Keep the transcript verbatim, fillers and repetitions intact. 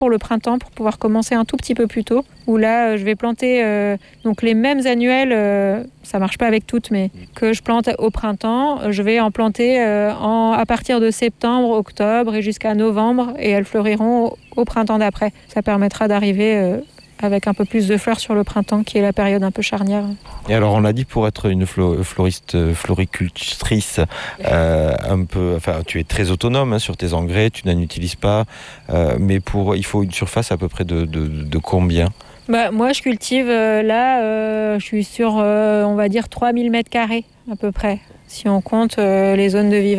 pour le printemps pour pouvoir commencer un tout petit peu plus tôt. Où là, euh, je vais planter euh, donc les mêmes annuelles, euh, ça marche pas avec toutes, mais que je plante au printemps. Je vais en planter euh, en, à partir de septembre, octobre et jusqu'à novembre, et elles fleuriront au, au printemps d'après. Ça permettra d'arriver euh, avec un peu plus de fleurs sur le printemps, qui est la période un peu charnière. Et alors, on l'a dit, pour être une flo- floriste, floricultrice, euh, un peu, enfin, tu es très autonome hein, sur tes engrais, tu n'en utilises pas, euh, mais pour, il faut une surface à peu près de, de, de combien ? Bah, moi, je cultive euh, là, euh, je suis sur, euh, on va dire, trois mille mètres carrés à peu près, si on compte euh, les zones de vivage.